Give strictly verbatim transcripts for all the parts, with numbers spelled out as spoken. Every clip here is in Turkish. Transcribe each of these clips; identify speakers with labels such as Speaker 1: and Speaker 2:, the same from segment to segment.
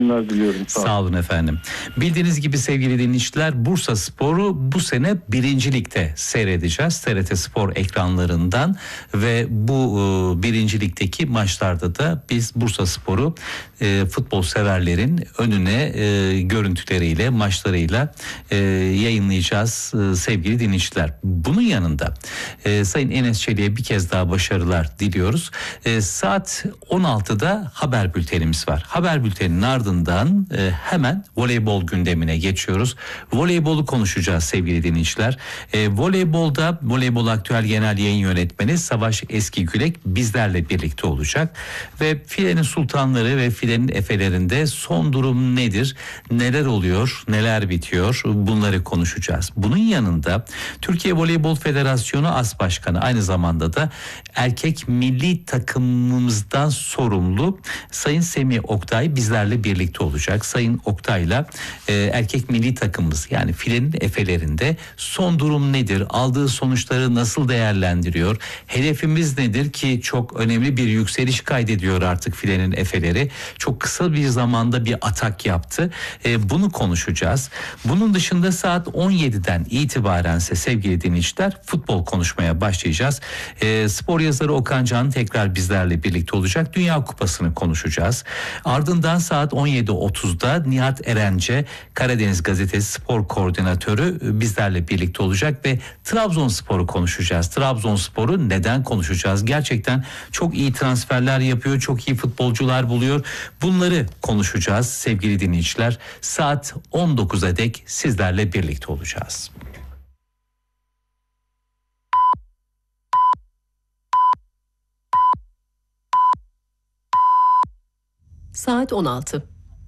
Speaker 1: günler diliyorum.
Speaker 2: Sağ, Sağ olun efendim. Bildiğiniz gibi sevgili dinleyiciler, Bursaspor'u bu sene birinci ligde seyredeceğiz. T R T Spor ekranlarından ve bu e, birinci ligdeki maçlarda da biz Bursaspor'u e, futbol severlerin önüne e, görüntüleriyle, maçlarıyla e, yayınlayacağız e, sevgili dinleyiciler. Bunun yanında e, Sayın Enes Çelik'e bir kez daha başarılar diliyoruz. E, saat on altıda haber bültenimiz var. Haber bülteninin ardından e, hemen voleybol gündemine geçiyoruz. Voleybolu konuşacağız sevgili dinleyiciler. E, voleybolda Voleybol Aktüel Genel Yayın Yönetmeni Savaş Eskigülek bizlerle birlikte olacak. Ve filenin sultanları ve filenin efelerinde son durum nedir? Neler oluyor? Neler bitiyor? Bunları konuşacağız. Bunun yanında Türkiye Voleybol Federasyonu As Başkanı, aynı zamanda da erkek milli takımımızdan sorumlu Sayın Semih Oktay bizlerle birlikte olacak. Sayın Oktay'la e, erkek milli takımımız, yani filenin efelerinde son durum nedir? Aldığı sonuçları nasıl değerlendiriyor? Hedefimiz nedir ki çok önemli bir yükseliş kaydediyor artık filenin efeleri. Çok kısa bir zamanda bir atak yaptı. E, bunu konuşacağız. Bunun dışında saat on yediden itibarense sevgili dinleyiciler futbol konuşmaya başlayacağız. E, spor yazarı Okan Can tekrar bizlerle birlikte olacak. Dünya Kupası'nı konuşacağız. Ardından saat on yedi otuzda Nihat Erence, Karadeniz Gazetesi Spor Koordinatörü bizlerle birlikte olacak ve Trabzonspor'u konuşacağız. Trabzonspor'u neden konuşacağız? Gerçekten çok iyi transferler yapıyor, çok iyi futbolcular buluyor. Bunları konuşacağız sevgili dinleyiciler. Saat on dokuza dek sizlerle birlikte olacağız.
Speaker 3: Saat on altı.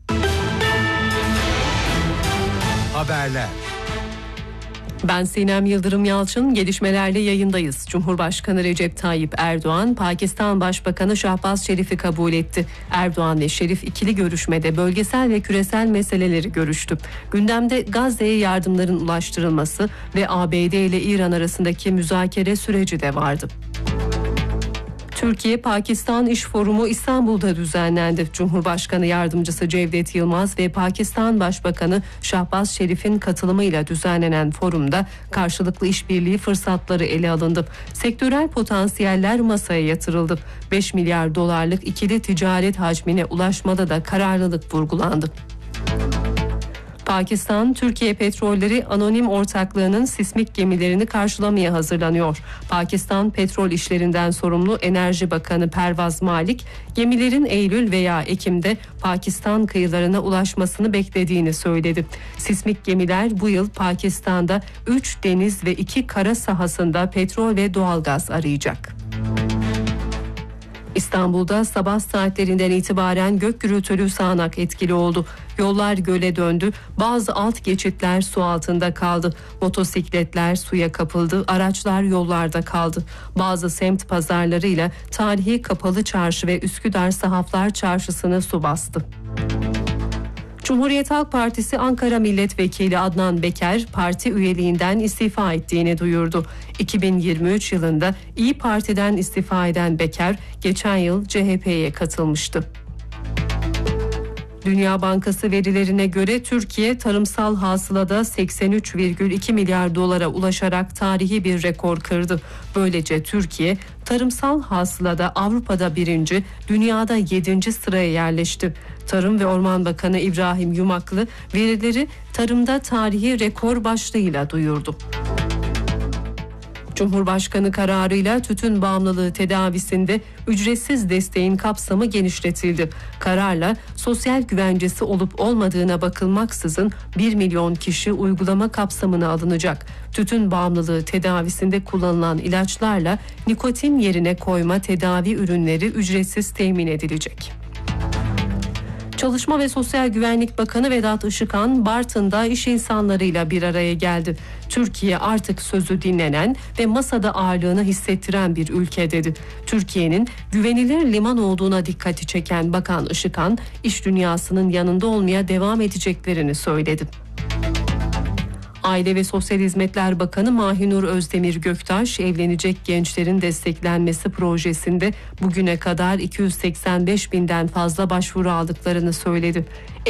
Speaker 4: Haberler.
Speaker 3: Ben Sinem Yıldırım Yalçın, gelişmelerle yayındayız. Cumhurbaşkanı Recep Tayyip Erdoğan, Pakistan Başbakanı Şahbaz Şerif'i kabul etti. Erdoğan ve Şerif ikili görüşmede bölgesel ve küresel meseleleri görüştü. Gündemde Gazze'ye yardımların ulaştırılması ve A B D ile İran arasındaki müzakere süreci de vardı. Türkiye-Pakistan İş Forumu İstanbul'da düzenlendi. Cumhurbaşkanı Yardımcısı Cevdet Yılmaz ve Pakistan Başbakanı Şahbaz Şerif'in katılımıyla düzenlenen forumda karşılıklı işbirliği fırsatları ele alındı. Sektörel potansiyeller masaya yatırıldı. beş milyar dolarlık ikili ticaret hacmine ulaşmada da kararlılık vurgulandı. Pakistan, Türkiye Petrolleri Anonim Ortaklığı'nın sismik gemilerini karşılamaya hazırlanıyor. Pakistan Petrol İşlerinden sorumlu Enerji Bakanı Pervaz Malik, gemilerin Eylül veya Ekim'de Pakistan kıyılarına ulaşmasını beklediğini söyledi. Sismik gemiler bu yıl Pakistan'da üç deniz ve iki kara sahasında petrol ve doğalgaz arayacak. İstanbul'da sabah saatlerinden itibaren gök gürültülü sağanak etkili oldu. Yollar göle döndü, bazı alt geçitler su altında kaldı. Motosikletler suya kapıldı, araçlar yollarda kaldı. Bazı semt pazarlarıyla tarihi Kapalı Çarşı ve Üsküdar Sahaflar Çarşısı'nı su bastı. Cumhuriyet Halk Partisi Ankara Milletvekili Adnan Beker parti üyeliğinden istifa ettiğini duyurdu. iki bin yirmi üç yılında İYİ Parti'den istifa eden Beker geçen yıl C H P'ye katılmıştı. Dünya Bankası verilerine göre Türkiye tarımsal hasılada seksen üç virgül iki milyar dolara ulaşarak tarihi bir rekor kırdı. Böylece Türkiye tarımsal hasılada Avrupa'da birinci, dünyada yedinci sıraya yerleşti. Tarım ve Orman Bakanı İbrahim Yumaklı verileri tarımda tarihi rekor başlığıyla duyurdu. Cumhurbaşkanı kararıyla tütün bağımlılığı tedavisinde ücretsiz desteğin kapsamı genişletildi. Kararla sosyal güvencesi olup olmadığına bakılmaksızın bir milyon kişi uygulama kapsamına alınacak. Tütün bağımlılığı tedavisinde kullanılan ilaçlarla nikotin yerine koyma tedavi ürünleri ücretsiz temin edilecek. Çalışma ve Sosyal Güvenlik Bakanı Vedat Işıkhan, Bartın'da iş insanlarıyla bir araya geldi. Türkiye artık sözü dinlenen ve masada ağırlığını hissettiren bir ülke dedi. Türkiye'nin güvenilir liman olduğuna dikkati çeken Bakan Işıkhan, iş dünyasının yanında olmaya devam edeceklerini söyledi. Aile ve Sosyal Hizmetler Bakanı Mahinur Özdemir Göktaş, evlenecek gençlerin desteklenmesi projesinde bugüne kadar iki yüz seksen beş binden fazla başvuru aldıklarını söyledi.